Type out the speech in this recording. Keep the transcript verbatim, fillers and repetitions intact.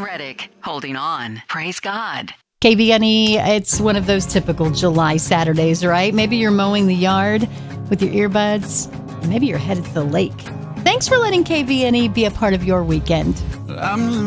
Reddick, holding on. Praise God. K V N E, it's one of those typical July Saturdays, right? Maybe you're mowing the yard with your earbuds. Maybe you're headed to the lake. Thanks for letting K V N E be a part of your weekend. I'm